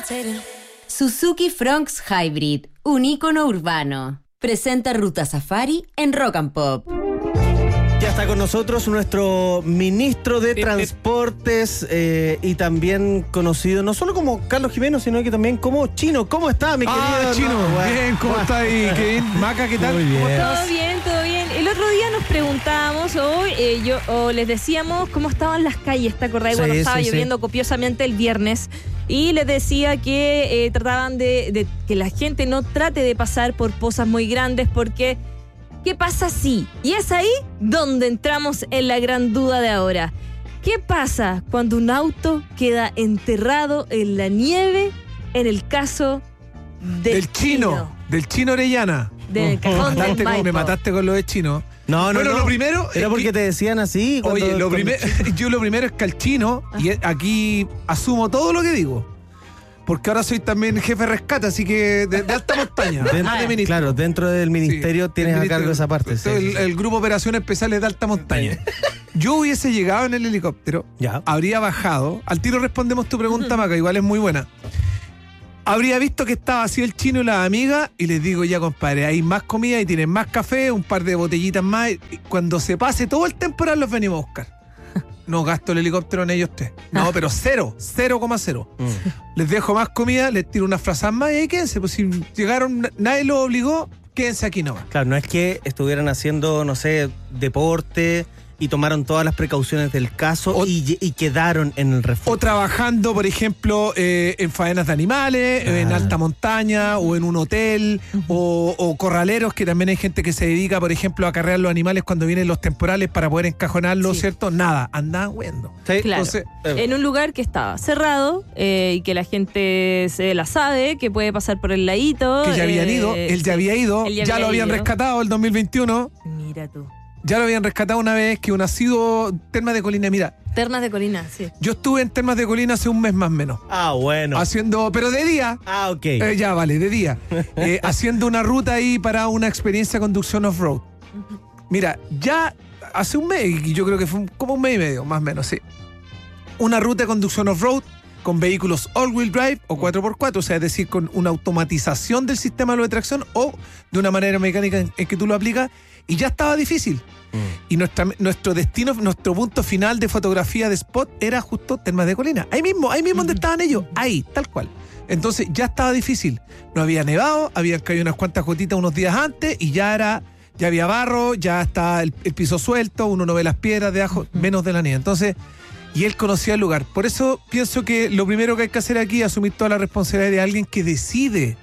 Suzuki Fronx Hybrid, un ícono urbano. Presenta Ruta Safari en Rock and Pop. Ya está con nosotros nuestro ministro de Transportes y también conocido no solo como Carlos Jimeno, sino que también como Chino. ¿Cómo está, mi querido? Chino, bien, ¿cómo está ahí? Kevin, Maca, ¿qué tal? Muy bien. ¿Cómo estás? Todo bien, todo bien. El otro día nos preguntábamos les decíamos cómo estaban las calles, ¿te acordás? Cuando estaba lloviendo copiosamente el viernes. Y les decía que trataban de que la gente no trate de pasar por pozas muy grandes porque ¿qué pasa si? Y es ahí donde entramos en la gran duda de ahora. ¿Qué pasa cuando un auto queda enterrado en la nieve en el caso del Chino Orellana? Del cajón del Maipo. Me mataste con lo de Chino. No. Lo primero era porque te decían así. Oye, lo primero es que al Chino, y aquí asumo todo lo que digo, porque ahora soy también jefe de rescate, así que de alta montaña. Claro, dentro del ministerio tienes a cargo esa parte. El grupo de operaciones especiales de alta montaña. Yo hubiese llegado en el helicóptero, habría bajado. Al tiro respondemos tu pregunta, Maca, igual es muy buena. Habría visto que estaba así el Chino y las amigas y les digo, ya compadre, hay más comida y tienen más café, un par de botellitas más. Y cuando se pase todo el temporal los venimos a buscar. No gasto el helicóptero en ellos tres. No, pero 0,0. Les dejo más comida, les tiro unas frazas más y ahí quédense. Pues si llegaron, nadie los obligó, quédense aquí nomás. Claro, no es que estuvieran haciendo, no sé, deporte y tomaron todas las precauciones del caso y quedaron en el refugio. O trabajando, por ejemplo, en faenas de animales, en alta montaña, o en un hotel, o corraleros, que también hay gente que se dedica, por ejemplo, a acarrear los animales cuando vienen los temporales para poder encajonarlos, ¿cierto? Nada, andaban huyendo. Sí, claro. Entonces, en un lugar que estaba cerrado y que la gente se la sabe, que puede pasar por el ladito. Que ya habían ido, él ya había ido, ya lo habían rescatado el 2021. Mira tú. Ya lo habían rescatado una vez, que un asido Termas de Colina. Mira, Termas de Colina, sí. yo estuve en Termas de Colina hace un mes más o menos. Bueno. Pero de día. Ok. Ya vale, de día. Haciendo una ruta ahí para una experiencia de conducción off-road. Mira, ya hace un mes, y yo creo que fue como un mes y medio, más o menos, sí. Una ruta de conducción off-road con vehículos all-wheel drive o 4x4, o sea, es decir, con una automatización del sistema de tracción o de una manera mecánica en que tú lo aplicas, y ya estaba difícil. Y nuestro destino, nuestro punto final de fotografía de spot era justo Termas de Colina. Ahí mismo donde estaban ellos, ahí, tal cual. Entonces ya estaba difícil. No había nevado, habían caído unas cuantas gotitas unos días antes y ya había barro, ya está el piso suelto, uno no ve las piedras de abajo, menos de la nieve. Entonces, y él conocía el lugar. Por eso pienso que lo primero que hay que hacer aquí es asumir toda la responsabilidad de alguien que decide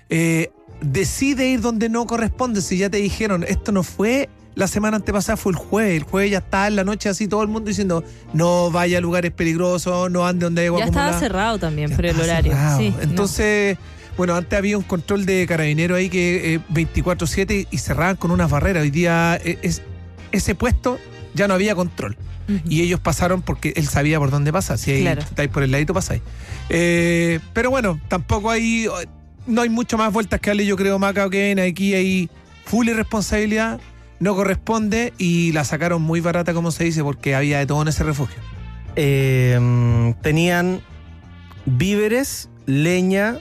ir donde no corresponde. Si ya te dijeron, esto no fue la semana antepasada, fue el jueves ya está en la noche así todo el mundo diciendo, no vaya a lugares peligrosos, no ande donde hay agua acumulada. Ya estaba cerrado también por el horario. Sí, entonces, bueno, antes había un control de carabineros ahí que 24/7 y cerraban con unas barreras. Hoy día ese puesto ya no había control. Y ellos pasaron porque él sabía por dónde pasa. Si ahí estáis por el ladito, pasáis. Pero bueno, tampoco no hay mucho más vueltas que darle, yo creo, Maca, que aquí hay full irresponsabilidad, no corresponde, y la sacaron muy barata, como se dice, porque había de todo en ese refugio. Tenían víveres, leña,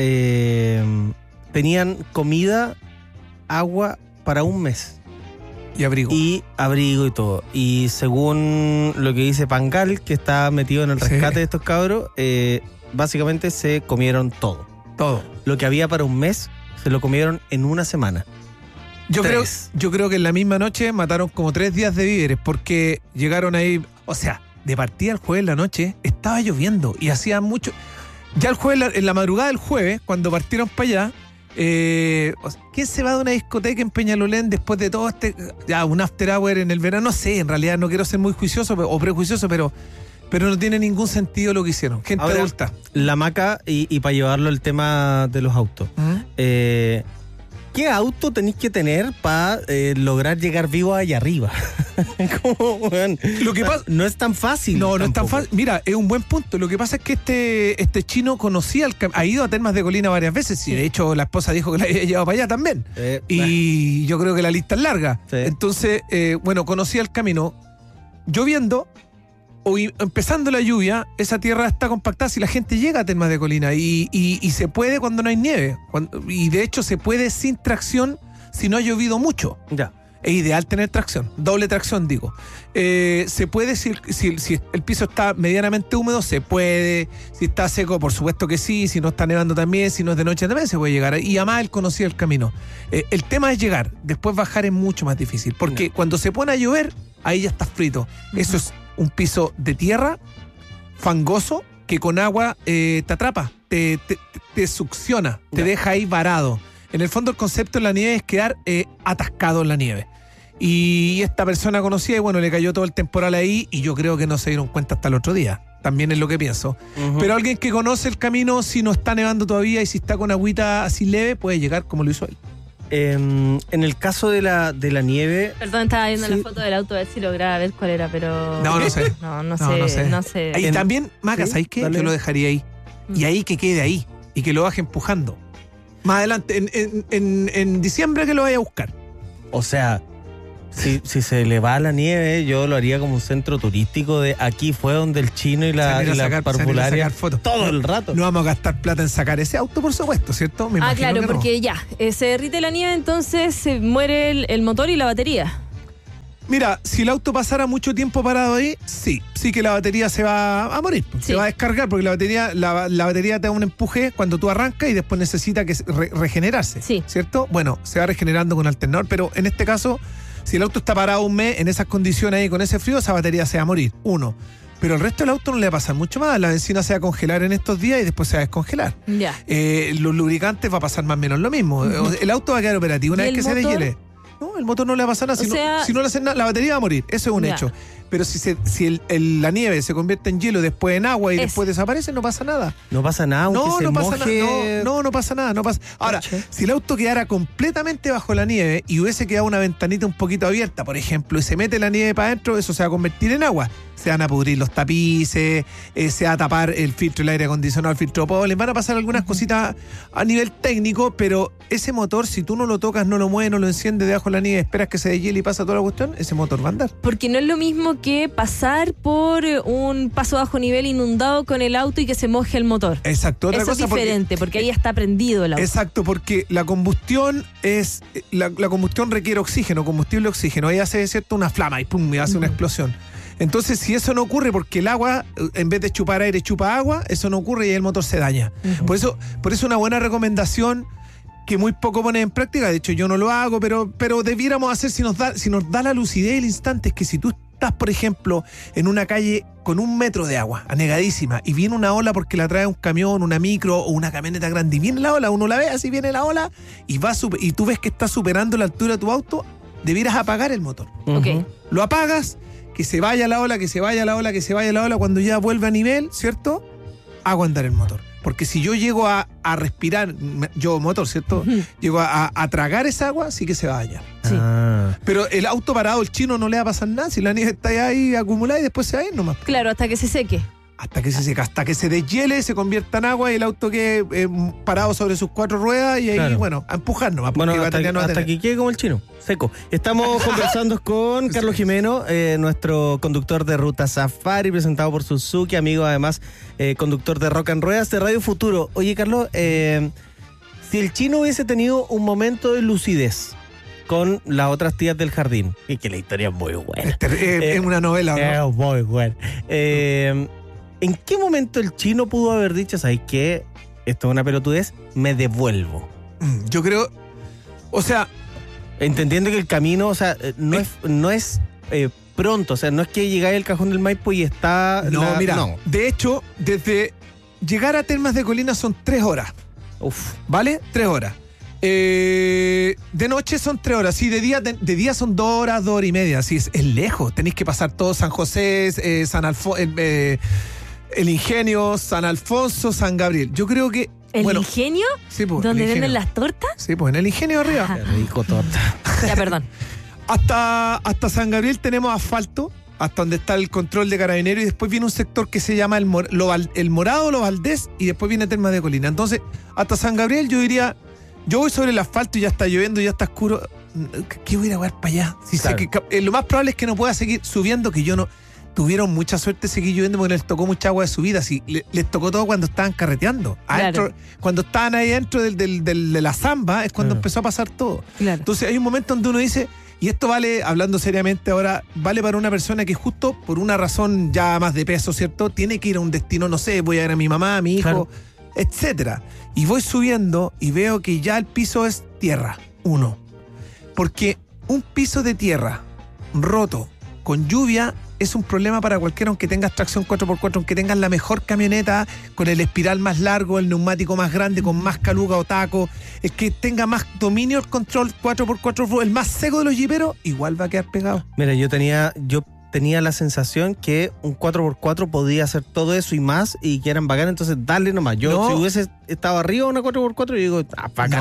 tenían comida, agua para un mes. Y abrigo. Y abrigo y todo. Y según lo que dice Pangal, que está metido en el rescate de estos cabros, básicamente se comieron todo. Todo. Lo que había para un mes, se lo comieron en una semana. Yo creo que en la misma noche mataron como 3 días de víveres, porque llegaron ahí, o sea, de partida el jueves en la noche, estaba lloviendo y hacía mucho. Ya el jueves, en la madrugada del jueves, cuando partieron para allá, ¿quién se va de una discoteca en Peñalolén después de todo un after hour en el verano? No sé, en realidad no quiero ser muy juicioso o prejuicioso, pero no tiene ningún sentido lo que hicieron. Gente ahora, adulta. La Maca, y para llevarlo al tema de los autos. ¿Qué auto tenéis que tener para lograr llegar vivo allá arriba? Lo que pasa, no es tan fácil. No es tan fácil. Mira, es un buen punto. Lo que pasa es que este chino conocía, ha ido a Termas de Colina varias veces, y de hecho la esposa dijo que la había llevado para allá también. Y yo creo que la lista es larga. Sí. Entonces, conocía el camino. Lloviendo, empezando la lluvia, esa tierra está compactada si la gente llega a Termas de Colina y se puede cuando no hay nieve. Y de hecho se puede sin tracción si no ha llovido mucho. Ya. Es ideal tener tracción, doble tracción digo. Se puede, si el piso está medianamente húmedo, se puede. Si está seco, por supuesto que sí. Si no está nevando también, si no es de noche también se puede llegar. Y además él conocía el camino. El tema es llegar, después bajar es mucho más difícil. Porque cuando se pone a llover, ahí ya estás frito. Eso es un piso de tierra, fangoso, que con agua te atrapa, te succiona, te deja ahí varado. En el fondo el concepto en la nieve es quedar atascado en la nieve. Y esta persona conocía y bueno, le cayó todo el temporal ahí y yo creo que no se dieron cuenta hasta el otro día. También es lo que pienso. Pero alguien que conoce el camino, si no está nevando todavía y si está con agüita así leve, puede llegar como lo hizo él. En el caso de la nieve... Perdón, estaba viendo la foto del auto a ver si lograba ver cuál era, pero... No sé. No sé. Y también, Maca, ¿sabes qué? Yo lo dejaría ahí. Y ahí que quede ahí. Y que lo baje empujando. Más adelante, en diciembre que lo vaya a buscar. O sea, si se le va la nieve, yo lo haría como un centro turístico de aquí fue donde el chino y la parvularia todo el rato. No vamos a gastar plata en sacar ese auto, por supuesto, ¿cierto? Me imagino claro, que porque ya, se derrite la nieve, entonces se muere el motor y la batería. Mira, si el auto pasara mucho tiempo parado ahí, sí que la batería se va a morir, se va a descargar porque la batería te da un empuje cuando tú arrancas y después necesita que regenerarse, ¿cierto? Bueno, se va regenerando con alternador, pero en este caso, si el auto está parado un mes en esas condiciones ahí con ese frío, esa batería se va a morir, pero el resto del auto no le va a pasar mucho más. La benzina se va a congelar en estos días y después se va a descongelar. Los lubricantes va a pasar más o menos lo mismo. El auto va a quedar operativo una vez que se deshiele. No, el motor no le va a pasar nada. Si no le hacen nada, la batería va a morir. Eso es un hecho. Pero si la nieve se convierte en hielo, después en agua y después desaparece, no pasa nada. No pasa nada, aunque no pasa nada. Ahora, si el auto quedara completamente bajo la nieve y hubiese quedado una ventanita un poquito abierta, por ejemplo, y se mete la nieve para adentro, eso se va a convertir en agua. Se van a pudrir los tapices, se va a tapar el filtro, el aire acondicionado, el filtro de polen, van a pasar algunas cositas a nivel técnico, pero ese motor, si tú no lo tocas, no lo mueves, no lo enciendes debajo de la nieve, esperas que se deshiele y pasa toda la cuestión, ese motor va a andar. Porque no es lo mismo que pasar por un paso bajo nivel inundado con el auto y que se moje el motor. Exacto. Otra cosa es diferente, porque ahí está prendido el auto. Exacto, porque la combustión la combustión requiere oxígeno, combustible oxígeno. Ahí hace, ¿cierto?, una flama y pum, y hace una explosión. Entonces, si eso no ocurre porque el agua, en vez de chupar aire, chupa agua, eso no ocurre y el motor se daña. Por eso una buena recomendación que muy poco pones en práctica, de hecho yo no lo hago, pero debiéramos hacer si nos da la lucidez el instante, es que si tú estás, por ejemplo, en una calle con 1 metro de agua, anegadísima, y viene una ola porque la trae un camión, una micro o una camioneta grande, y viene la ola, uno la ve, así viene la ola, y tú ves que está superando la altura de tu auto, debieras apagar el motor. Lo apagas, que se vaya la ola, cuando ya vuelve a nivel, ¿cierto? Hago andar el motor. Porque si yo llego a respirar, yo motor, ¿cierto? Llego a tragar esa agua, sí que se va a dañar. Pero el auto parado, el chino, no le va a pasar nada. Si la nieve está ahí acumulada y después se va a ir nomás. Claro, hasta que se seque. Hasta que se seca, hasta que se deshiele, se convierta en agua y el auto quede parado sobre sus 4 ruedas y ahí, bueno, a empujar nomás. Bueno, hasta que quede como el chino, seco. Estamos conversando con Carlos Jimeno, nuestro conductor de Ruta Safari, presentado por Suzuki, amigo además, conductor de Rock and Ruedas de Radio Futuro. Oye, Carlos, si el chino hubiese tenido un momento de lucidez con las otras tías del jardín, y que la historia es muy buena. Es una novela, ¿no? Es muy buena. ¿En qué momento el chino pudo haber dicho, ¿sabes qué? Esto es una pelotudez, me devuelvo? Yo creo, o sea... Entendiendo que el camino, o sea, no es pronto, o sea, no es que llegáis al Cajón del Maipo y está... No. De hecho, desde llegar a Termas de Colina son 3 horas. ¿Vale? 3 horas. De noche son 3 horas, sí, de día son 2 horas, 2 horas y media, sí, es lejos, tenéis que pasar todo San José, el Ingenio, San Alfonso, San Gabriel. Yo creo que... ¿El Ingenio? Sí, pues. ¿Dónde venden las tortas? Sí, pues en el Ingenio arriba. Qué rico torta. Ya, perdón. Hasta San Gabriel tenemos asfalto, hasta donde está el control de Carabineros, y después viene un sector que se llama el Morado, Los Valdés, y después viene Termas de Colina. Entonces, hasta San Gabriel yo diría... Yo voy sobre el asfalto y ya está lloviendo, ya está oscuro. ¿Qué voy a ir a ver para allá? Si claro. Sé que lo más probable es que no pueda seguir subiendo, que yo no... tuvieron mucha suerte seguir lloviendo porque les tocó mucha agua de subida. Así, les tocó todo cuando estaban carreteando. Adentro, cuando estaban ahí dentro de la zamba es cuando empezó a pasar todo. Claro. Entonces hay un momento donde uno dice, y esto vale, hablando seriamente ahora, vale para una persona que justo por una razón ya más de peso, ¿cierto? Tiene que ir a un destino, no sé, voy a ver a mi mamá, a mi hijo, etcétera. Y voy subiendo y veo que ya el piso es tierra, porque un piso de tierra roto con lluvia es un problema para cualquiera, aunque tengas tracción 4x4, aunque tengas la mejor camioneta con el espiral más largo, el neumático más grande, con más caluga o taco, el que tenga más dominio, el control 4x4, el más seco de los jiperos, igual va a quedar pegado. Mira, yo tenía la sensación que un 4x4 podía hacer todo eso y más, y que eran bacanas, entonces dale nomás. Si hubiese estado arriba una 4x4, yo digo, bacán.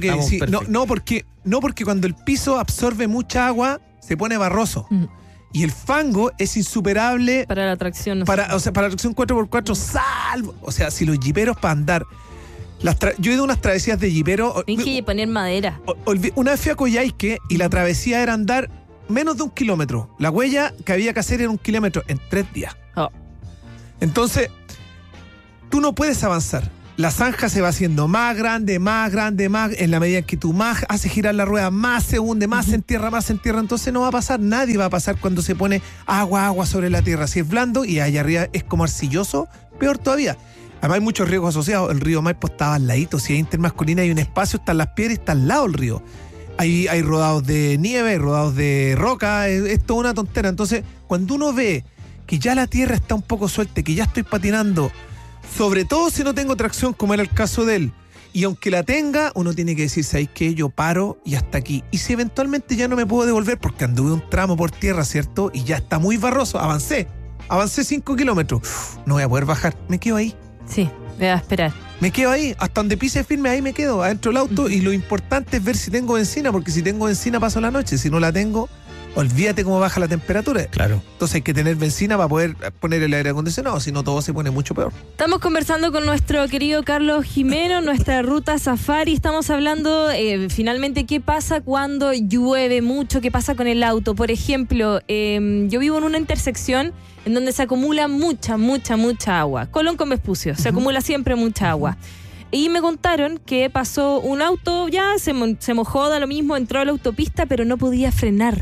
Porque cuando el piso absorbe mucha agua, se pone barroso. Y el fango es insuperable para la tracción. Para la tracción 4x4, salvo. O sea, si los jiperos para andar. Yo he ido a unas travesías de jipero. Tienes que poner madera. Una vez fui a Coyhaique y la travesía era andar menos de 1 kilómetro. La huella que había que hacer era 1 kilómetro en 3 días. Entonces, tú no puedes avanzar. La zanja se va haciendo más grande. En la medida en que tú más haces girar la rueda, más se hunde, más se entierra. Entonces no va a pasar. Nadie va a pasar cuando se pone agua sobre la tierra. Si es blando y allá arriba es como arcilloso, peor todavía. Además hay muchos riesgos asociados. El río Maipo estaba al ladito. Si hay intermasculina hay un espacio, están las piedras y está al lado el río. Hay rodados de nieve, hay rodados de roca. Es toda una tontera. Entonces, cuando uno ve que ya la tierra está un poco suelta, que ya estoy patinando, sobre todo si no tengo tracción, como era el caso de él, y aunque la tenga, uno tiene que decir, ¿sabes qué? Yo paro y hasta aquí. Y si eventualmente ya no me puedo devolver porque anduve un tramo por tierra, ¿cierto? Y ya está muy barroso, avancé 5 kilómetros. No voy a poder bajar, me quedo ahí. Sí, voy a esperar. Me quedo ahí, hasta donde pise firme, ahí me quedo, adentro del auto. Y lo importante es ver si tengo benzina, porque si tengo benzina paso la noche. Si no la tengo, olvídate cómo baja la temperatura. Claro. Entonces hay que tener benzina para poder poner el aire acondicionado, si no todo se pone mucho peor. Estamos conversando con nuestro querido Carlos Jimeno, nuestra ruta safari. Estamos hablando finalmente qué pasa cuando llueve mucho, qué pasa con el auto. Por ejemplo, yo vivo en una intersección en donde se acumula mucha agua. Colón con Vespucio, se acumula siempre mucha agua. Y me contaron que pasó un auto, ya se mojó, da lo mismo, entró a la autopista, pero no podía frenar.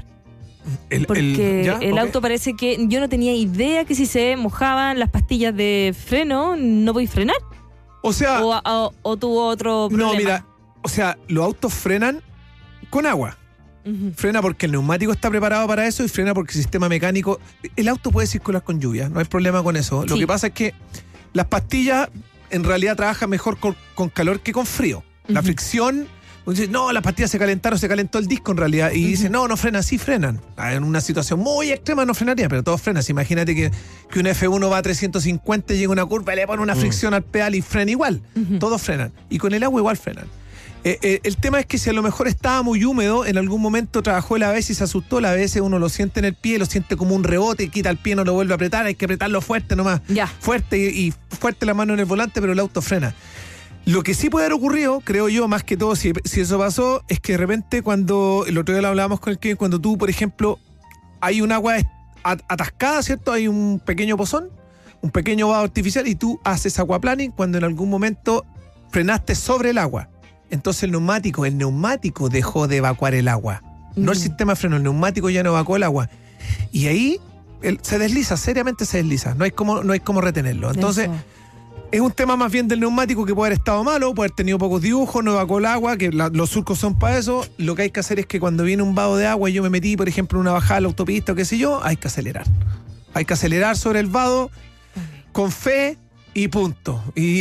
El auto parece que yo no tenía idea que si se mojaban las pastillas de freno no podía frenar. O sea, o tuvo otro problema. No, mira, o sea, los autos frenan con agua. Frena porque el neumático está preparado para eso y frena porque el sistema mecánico. El auto puede circular con lluvia, no hay problema con eso. Lo que pasa es que las pastillas en realidad trabajan mejor con calor que con frío. La fricción. Dice, no, las pastillas se calentaron, se calentó el disco en realidad. Y dice, no frenan, sí frenan. En una situación muy extrema no frenaría, pero todo frena. Imagínate que un F1 va a 350, llega una curva y le pone una fricción al pedal y frena igual. Todos frenan. Y con el agua igual frenan. El tema es que si a lo mejor estaba muy húmedo, en algún momento trabajó el ABS y se asustó. El ABS uno lo siente en el pie, lo siente como un rebote, quita el pie, no lo vuelve a apretar. Hay que apretarlo fuerte nomás. Ya. Fuerte y fuerte la mano en el volante, pero el auto frena. Lo que sí puede haber ocurrido, creo yo, más que todo, si eso pasó, es que de repente cuando, el otro día lo hablábamos con el Kevin, cuando tú, por ejemplo, hay un agua atascada, ¿cierto? Hay un pequeño pozón, un pequeño vado artificial y tú haces aquaplaning cuando en algún momento frenaste sobre el agua. Entonces el neumático dejó de evacuar el agua. No el sistema de freno, el neumático ya no evacuó el agua. Y ahí se desliza, seriamente se desliza. No hay como retenerlo. Entonces es un tema más bien del neumático que puede haber estado malo, puede haber tenido pocos dibujos, no evacuó el agua, que los surcos son para eso. Lo que hay que hacer es que cuando viene un vado de agua y yo me metí, por ejemplo, en una bajada a la autopista o qué sé yo, hay que acelerar. Hay que acelerar sobre el vado con fe y punto.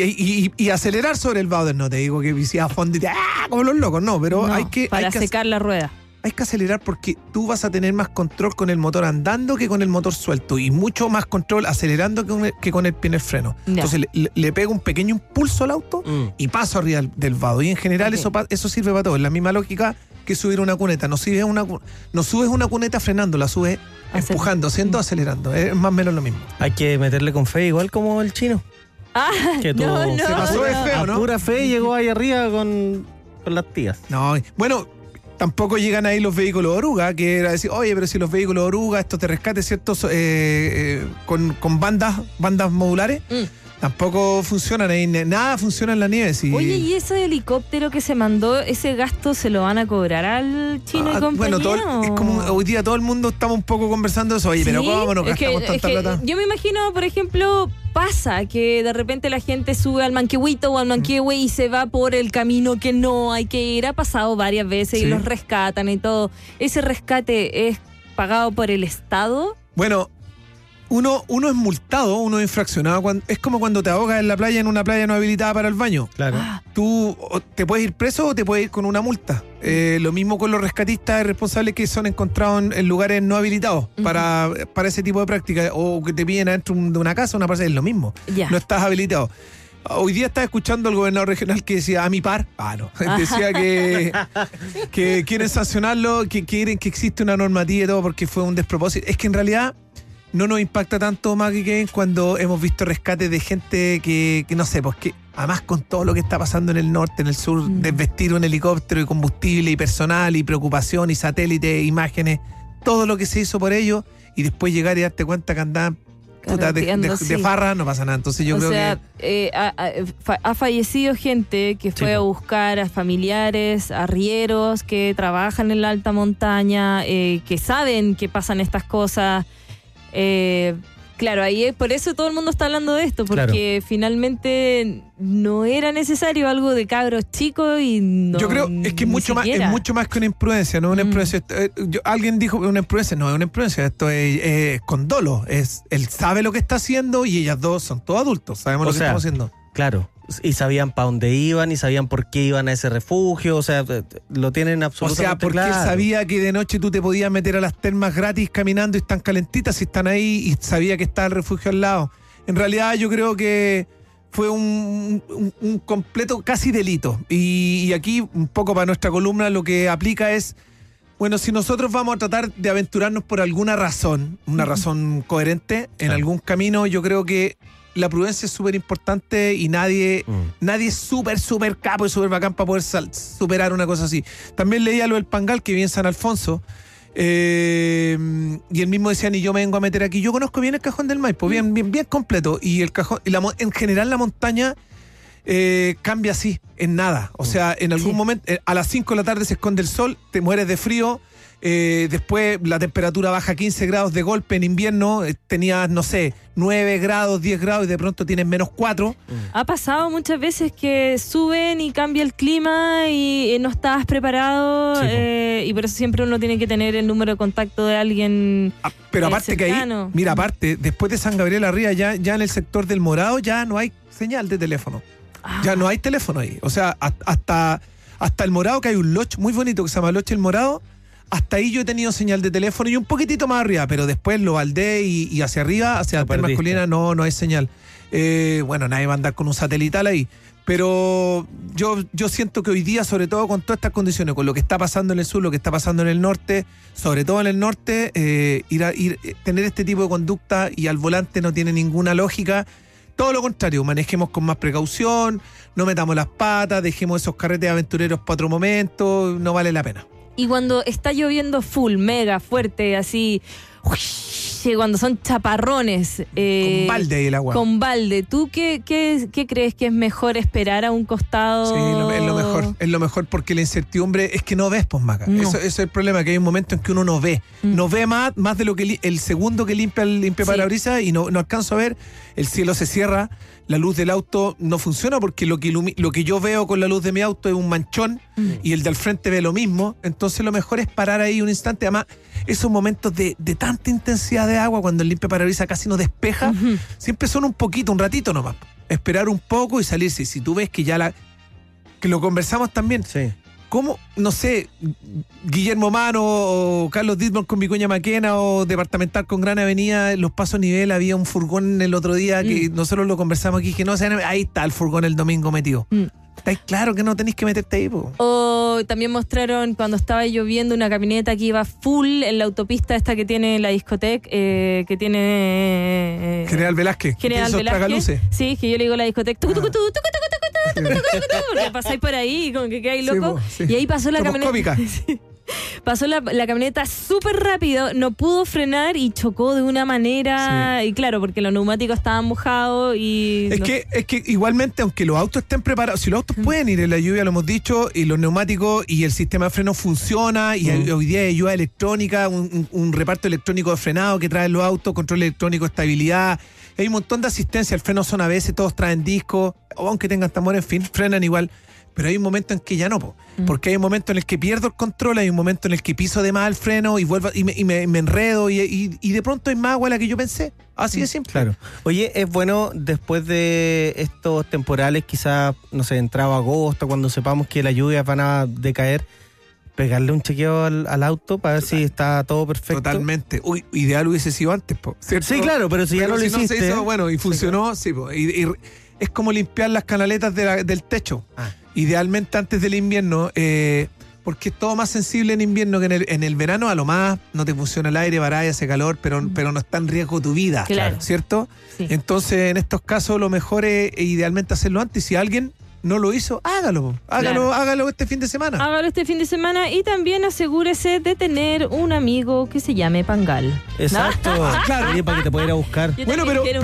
Y acelerar sobre el vado. No te digo que visía a fondo y como los locos, no, pero hay que... Para secar la rueda. Hay que acelerar porque tú vas a tener más control con el motor andando que con el motor suelto y mucho más control acelerando que con el pie en el freno. Ya. Entonces le pego un pequeño impulso al auto y paso arriba del vado. Y en general eso sirve para todo. Es la misma lógica que subir una cuneta. No subes una cuneta frenando, la subes empujando, acelerando. Es más o menos lo mismo. Hay que meterle con fe, igual como el chino. Que se pasó de feo, ¿no? A pura fe llegó ahí arriba con las tías. No, bueno... Tampoco llegan ahí los vehículos oruga, que era decir, oye, pero si los vehículos oruga, estos de rescate, ¿cierto? Con bandas modulares, tampoco funcionan ahí, nada funciona en la nieve. Si... Oye, ¿y ese helicóptero que se mandó, ese gasto se lo van a cobrar al Chino y compañía? Bueno, es como hoy día todo el mundo estamos un poco conversando eso, oye, ¿sí? Pero ¿cómo nos gastamos tanta plata? Yo me imagino, por ejemplo, pasa que de repente la gente sube al Manquehuito o al Manquehue y se va por el camino que no hay que ir. Ha pasado varias veces y los rescatan y todo. ¿Ese rescate es pagado por el Estado? Bueno, uno es multado, uno es infraccionado. Es como cuando te ahogas en la playa, en una playa no habilitada para el baño. Claro. Tú te puedes ir preso o te puedes ir con una multa. Lo mismo con los rescatistas responsables que son encontrados en lugares no habilitados para ese tipo de prácticas, o que te piden adentro de una casa, una parte, es lo mismo. No estás habilitado. Hoy día estaba escuchando al gobernador regional que decía a mi par, decía que quieren sancionarlo, que quieren que existe una normativa y todo porque fue un despropósito. Es que en realidad no nos impacta tanto, Maggie, que cuando hemos visto rescates de gente que no sé, pues que además con todo lo que está pasando en el norte, en el sur, desvestir un helicóptero y combustible y personal y preocupación y satélite, imágenes, todo lo que se hizo por ello, y después llegar y darte cuenta que andaban de farra, no pasa nada. Entonces yo creo que ha fallecido gente que fue a buscar a familiares, arrieros que trabajan en la alta montaña, que saben que pasan estas cosas. Claro, ahí por eso todo el mundo está hablando de esto, porque finalmente no era necesario algo de cabros chicos y no. Yo creo es que es mucho más que una imprudencia, no una imprudencia. Alguien dijo una imprudencia, no es una imprudencia, esto es con dolo. Él sabe lo que está haciendo y ellas dos son todos adultos, sabemos lo que estamos haciendo. Claro. Y sabían para dónde iban y sabían por qué iban a ese refugio, o sea, lo tienen absolutamente claro. O sea, porque él sabía que de noche tú te podías meter a las termas gratis caminando y están calentitas y están ahí, y sabía que estaba el refugio al lado. En realidad yo creo que fue un completo casi delito. Y aquí, un poco para nuestra columna, lo que aplica es, bueno, si nosotros vamos a tratar de aventurarnos por alguna razón, una razón coherente en algún camino, yo creo que la prudencia es súper importante y nadie es súper capo y súper bacán para poder superar una cosa así. También leía lo del Pangal, que vive en San Alfonso, y él mismo decía, ni yo me vengo a meter aquí. Yo conozco bien el Cajón del Maipo, bien completo, y el cajón, en general la montaña cambia así, en nada. O sea, en algún momento, a las 5 de la tarde se esconde el sol, te mueres de frío. Después la temperatura baja 15 grados de golpe en invierno, tenías, no sé, 9 grados, 10 grados y de pronto tienes menos 4. Ha pasado muchas veces que suben y cambia el clima y no estabas preparado, y por eso siempre uno tiene que tener el número de contacto de alguien. Pero aparte cercano. Que ahí, mira, aparte, después de San Gabriel arriba, ya en el sector del Morado ya no hay señal de teléfono. Ya no hay teléfono ahí. O sea, hasta el Morado, que hay un lodge muy bonito que se llama Lodge El Morado. Hasta ahí yo he tenido señal de teléfono y un poquitito más arriba, pero después lo Valdés y hacia arriba, hacia la termas Colina, no hay señal. Bueno, nadie va a andar con un satelital ahí, pero yo siento que hoy día, sobre todo con todas estas condiciones, con lo que está pasando en el sur, lo que está pasando en el norte, sobre todo en el norte, tener este tipo de conducta y al volante no tiene ninguna lógica. Todo lo contrario, manejemos con más precaución, no metamos las patas, dejemos esos carretes aventureros para otro momento, no vale la pena. Y cuando está lloviendo full, mega, fuerte, así, cuando son chaparrones. Con balde ahí el agua. Con balde. ¿Tú qué crees que es mejor esperar a un costado? Sí, es lo mejor porque la incertidumbre es que no ves, pues, Maca. No. Eso es el problema, que hay un momento en que uno no ve. No ve más de lo que el segundo que limpia parabrisas y no alcanzo a ver. El cielo se cierra, la luz del auto no funciona porque lo que yo veo con la luz de mi auto es un manchón y el de al frente ve lo mismo. Entonces lo mejor es parar ahí un instante. Además, esos momentos de tanta intensidad de agua cuando el limpia-parabrisas casi no despeja, siempre son un ratito nomás. Esperar un poco y salirse. Si tú ves que que lo conversamos también. Sí. ¿Cómo, no sé, Guillermo Mano o Carlos Dittmar con Vicuña Maquena o Departamental con Gran Avenida, Los Pasos Nivel, había un furgón el otro día que nosotros lo conversamos aquí, que no sé, ahí está el furgón el domingo metido. Está claro que no tenéis que meterte ahí, po. O también mostraron cuando estaba lloviendo una camioneta que iba full en la autopista esta que tiene la discoteca, que tiene General Velázquez. Sí, que yo le digo la discoteca. porque pasáis por ahí y como que quedáis loco. Sí. Y ahí pasó la Somos camioneta. Sí. Pasó la camioneta súper rápido, no pudo frenar y chocó de una manera. Sí. Y claro, porque los neumáticos estaban mojados y. Es que igualmente, aunque los autos estén preparados, si los autos pueden ir en la lluvia, lo hemos dicho, y los neumáticos y el sistema de freno funciona, y hoy día hay ayuda electrónica, un reparto electrónico de frenado que traen los autos, control electrónico de estabilidad. Hay un montón de asistencia. El freno son a veces, todos traen discos, o aunque tengan tambor, en fin, frenan igual. Pero hay un momento en que ya no, porque hay un momento en el que pierdo el control, hay un momento en el que piso de más el freno y vuelvo y me enredo y de pronto es más agua la que yo pensé. Así de simple. Claro. Oye, es bueno después de estos temporales, quizás, no sé, entrado agosto, cuando sepamos que las lluvias van a decaer, pegarle un chequeo al auto para ver si está todo perfecto. Totalmente. Uy, ideal hubiese sido antes, ¿cierto? Sí, claro, pero si ya no lo hiciste. No se hizo, bueno, y funcionó, sí, y es como limpiar las canaletas del techo. Idealmente antes del invierno, porque es todo más sensible en invierno que en el verano. A lo más no te funciona el aire, baraya, hace calor, pero no está en riesgo tu vida, claro. ¿Cierto? Sí. Entonces, en estos casos, lo mejor es idealmente hacerlo antes. Si alguien no lo hizo, hágalo este fin de semana. Hágalo este fin de semana y también asegúrese de tener un amigo que se llame Pangal. Exacto, claro, para que te pueda ir a buscar. Bueno,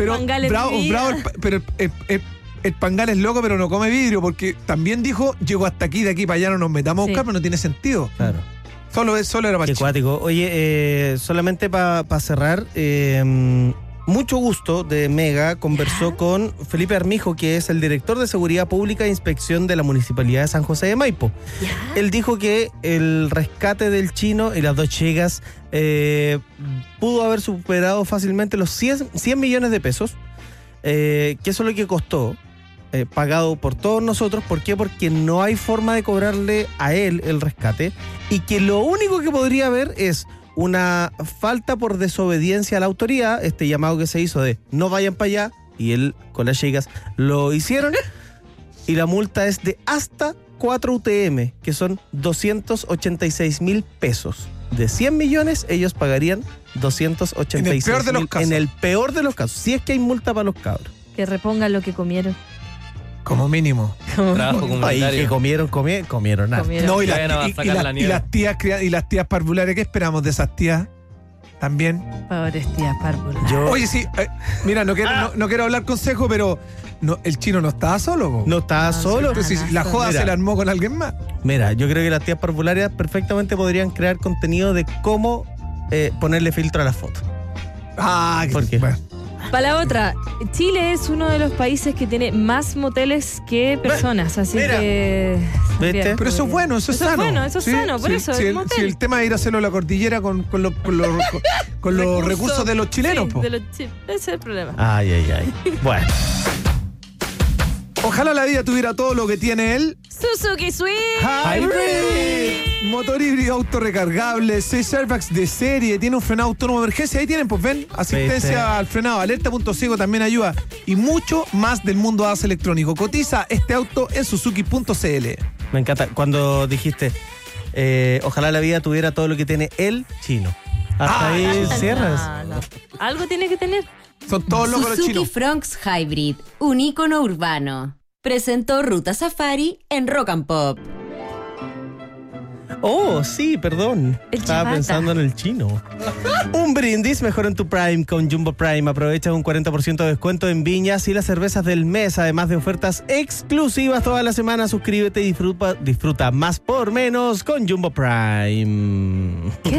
pero el Pangal es loco, pero no come vidrio, porque también dijo, llego hasta aquí, de aquí para allá no nos metamos a buscar, pero no tiene sentido. Claro. Solo era para Qué cuático. Oye, solamente para cerrar, mucho gusto de Mega conversó con Felipe Armijo, que es el director de Seguridad Pública e Inspección de la Municipalidad de San José de Maipo. Él dijo que el rescate del chino y las 2 chicas pudo haber superado fácilmente los 100 millones de pesos, que eso es lo que costó, pagado por todos nosotros. ¿Por qué? Porque no hay forma de cobrarle a él el rescate y que lo único que podría haber es una falta por desobediencia a la autoridad, este llamado que se hizo de no vayan para allá, y él con las chicas lo hicieron, y la multa es de hasta 4 UTM, que son 286,000 pesos. De 100 millones, ellos pagarían 286,000. En el peor de los casos. En el peor de los casos, si es que hay multa para los cabros. Que repongan lo que comieron. Como mínimo. Trabajo comunitario. Ay, que comieron nada. No, y las tías parvulares, ¿qué esperamos de esas tías? También. Pobres tías parvulares. Oye, sí, mira, no quiero hablar consejo, pero el chino no estaba solo, po. No estaba solo. Entonces, la joda se la armó con alguien más. Mira, yo creo que las tías parvularias perfectamente podrían crear contenido de cómo ponerle filtro a la foto. ¿Por qué? Bueno. Para la otra, Chile es uno de los países que tiene más moteles que personas, así que... ¿Viste? Pero eso es bueno, eso es sano. Bueno, eso es sano, por eso si el tema es ir a hacerlo a la cordillera con los recursos de los chilenos, po. Ese es el problema. Ay. Bueno. Ojalá la vida tuviera todo lo que tiene él. Suzuki Swift Hybrid. Motor híbrido autorrecargable, 6 airbags de serie, tiene un frenado autónomo de emergencia. Ahí tienen, pues ven, asistencia al frenado, alerta.ciego también ayuda. Y mucho más del mundo ADAS electrónico. Cotiza este auto en Suzuki.cl. Me encanta cuando dijiste, ojalá la vida tuviera todo lo que tiene el chino. Hasta ahí cierras. No. Algo tiene que tener. Son todos locos los chinos. Suzuki Fronx Hybrid, un ícono urbano. Presentó Ruta Safari en Rock and Pop. Oh, sí, perdón. Estaba pensando en el chino. Un brindis mejor en tu Prime con Jumbo Prime. Aprovecha un 40% de descuento en viñas y las cervezas del mes, además de ofertas exclusivas toda la semana. Suscríbete y disfruta más por menos con Jumbo Prime. ¿Qué?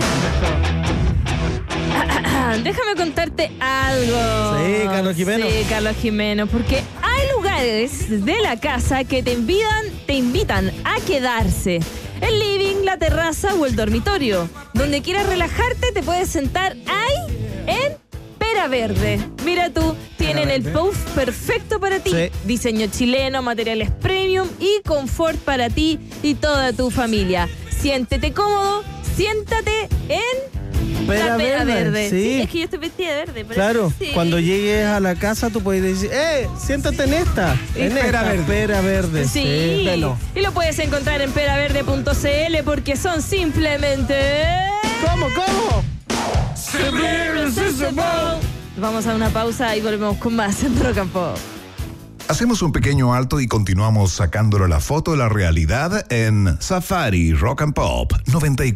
Déjame contarte algo. Sí, Carlos Jimeno. Sí, Carlos Jimeno, porque hay lugares de la casa que te invitan a quedarse. El living, la terraza o el dormitorio. Donde quieras relajarte, te puedes sentar ahí en Pera Verde. Mira tú, tienen el puff perfecto para ti. Sí. Diseño chileno, materiales premium y confort para ti y toda tu familia. Siéntete cómodo, siéntate en Pera Verde. Sí, es que yo estoy vestida de verde. Claro, sí. Cuando llegues a la casa tú puedes decir, siéntate en esta. En Pera Verde. Pera Verde. Sí. Y lo puedes encontrar en peraverde.cl porque son simplemente... ¿Cómo? Vamos a una pausa y volvemos con más en Rock and Pop. Hacemos un pequeño alto y continuamos sacándole la foto de la realidad en Safari Rock and Pop 94.